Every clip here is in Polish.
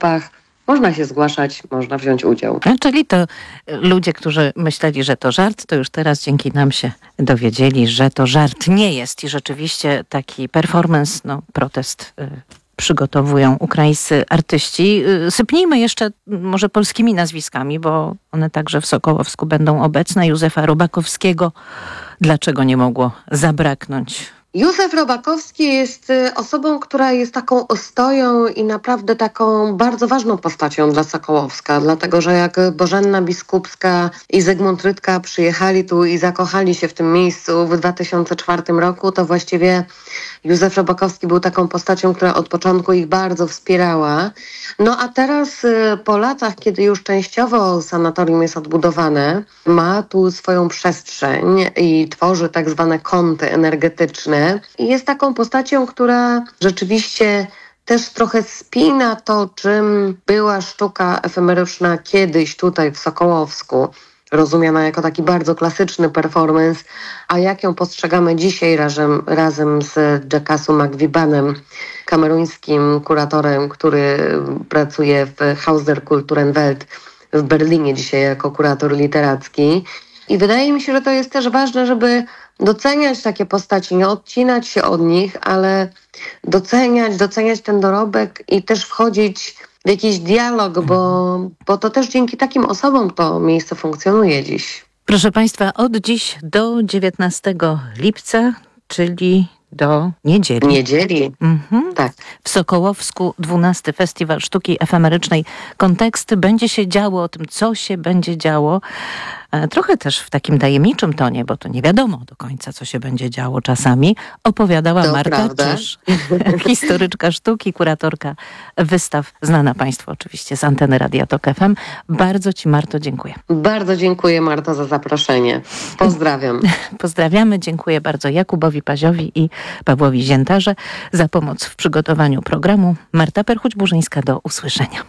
grupach. Można się zgłaszać, można wziąć udział. Czyli to ludzie, którzy myśleli, że to żart, to już teraz dzięki nam się dowiedzieli, że to żart nie jest i rzeczywiście taki performance, protest przygotowują ukraińscy artyści. Sypnijmy jeszcze może polskimi nazwiskami, bo one także w Sokołowsku będą obecne. Józefa Robakowskiego. Dlaczego nie mogło zabraknąć? Józef Robakowski jest osobą, która jest taką ostoją i naprawdę taką bardzo ważną postacią dla Sokołowska, dlatego że jak Bożenna Biskupska i Zygmunt Rydka przyjechali tu i zakochali się w tym miejscu w 2004 roku, to właściwie Józef Robakowski był taką postacią, która od początku ich bardzo wspierała. No a teraz po latach, kiedy już częściowo sanatorium jest odbudowane, ma tu swoją przestrzeń i tworzy tak zwane kąty energetyczne. I jest taką postacią, która rzeczywiście też trochę spina to, czym była sztuka efemeryczna kiedyś tutaj w Sokołowsku, rozumiana jako taki bardzo klasyczny performance, a jak ją postrzegamy dzisiaj razem z Jackasu McVibanem, kameruńskim kuratorem, który pracuje w Haus der Kulturenwelt w Berlinie dzisiaj jako kurator literacki. I wydaje mi się, że to jest też ważne, żeby doceniać takie postaci, nie odcinać się od nich, ale doceniać ten dorobek i też wchodzić w jakiś dialog, bo to też dzięki takim osobom to miejsce funkcjonuje dziś. Proszę Państwa, od dziś do 19 lipca, czyli do niedzieli. Niedzieli, tak. W Sokołowsku 12. Festiwal Sztuki Efemerycznej Konteksty. Będzie się działo o tym, co się będzie działo. Trochę też w takim tajemniczym tonie, bo to nie wiadomo do końca, co się będzie działo czasami. Opowiadała Marta Czyż, historyczka sztuki, kuratorka wystaw, znana Państwu oczywiście z anteny Radia Tok FM. Bardzo Ci, Marto, dziękuję. Bardzo dziękuję, Marto, za zaproszenie. Pozdrawiam. Pozdrawiamy, dziękuję bardzo Jakubowi Paziowi i Pawłowi Ziętarze za pomoc w przygotowaniu programu. Marta Perchuć-Burzyńska, do usłyszenia.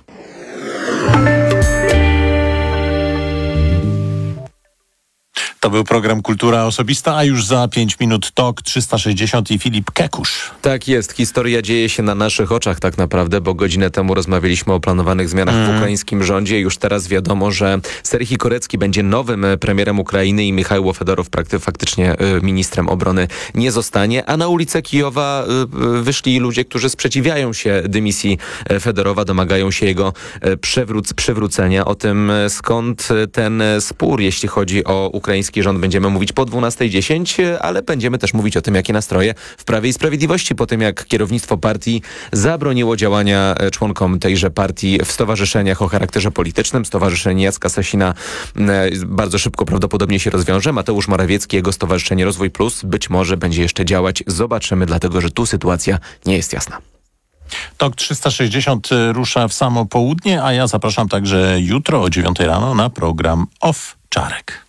To był program Kultura Osobista, a już za 5 minut TOK 360 i Filip Kekusz. Tak jest, historia dzieje się na naszych oczach tak naprawdę, bo godzinę temu rozmawialiśmy o planowanych zmianach w ukraińskim rządzie. Już teraz wiadomo, że Serhii Korecki będzie nowym premierem Ukrainy i Michajło Fedorow faktycznie ministrem obrony nie zostanie, a na ulicę Kijowa wyszli ludzie, którzy sprzeciwiają się dymisji Fedorowa, domagają się jego przywrócenia. O tym, skąd ten spór, jeśli chodzi o ukraiński rząd, będziemy mówić po 12:10, ale będziemy też mówić o tym, jakie nastroje w Prawie i Sprawiedliwości po tym, jak kierownictwo partii zabroniło działania członkom tejże partii w stowarzyszeniach o charakterze politycznym. Stowarzyszenie Jacka Sasina bardzo szybko prawdopodobnie się rozwiąże. Mateusz Morawiecki, jego stowarzyszenie Rozwój Plus być może będzie jeszcze działać. Zobaczymy, dlatego że tu sytuacja nie jest jasna. TOK 360 rusza w samo południe, a ja zapraszam także jutro o 9 rano na program Owczarek.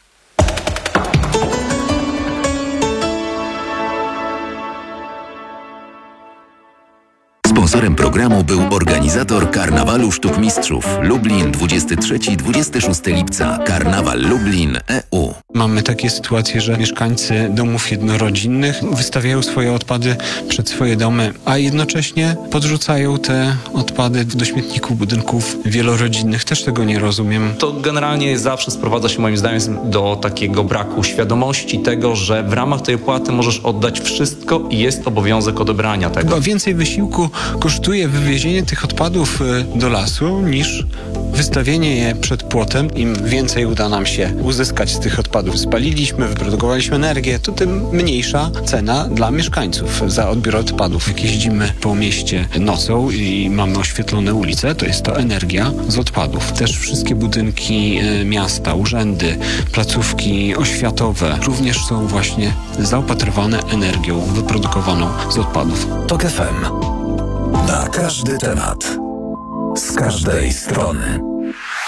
Sponsorem programu był organizator Karnawalu Sztuk Mistrzów Lublin 23-26 lipca. Karnawal Lublin EU. Mamy takie sytuacje, że mieszkańcy domów jednorodzinnych wystawiają swoje odpady przed swoje domy, a jednocześnie podrzucają te odpady do śmietników budynków wielorodzinnych. Też tego nie rozumiem. To generalnie zawsze sprowadza się moim zdaniem do takiego braku świadomości tego, że w ramach tej opłaty możesz oddać wszystko i jest obowiązek odebrania tego. Chyba więcej wysiłku kosztuje wywiezienie tych odpadów do lasu niż wystawienie je przed płotem. Im więcej uda nam się uzyskać z tych odpadów, spaliliśmy, wyprodukowaliśmy energię, to tym mniejsza cena dla mieszkańców za odbiór odpadów. Jak jeździmy po mieście nocą i mamy oświetlone ulice, to jest to energia z odpadów. Też wszystkie budynki miasta, urzędy, placówki oświatowe również są właśnie zaopatrywane energią wyprodukowaną z odpadów. TOK FM. Na każdy temat. Z każdej strony.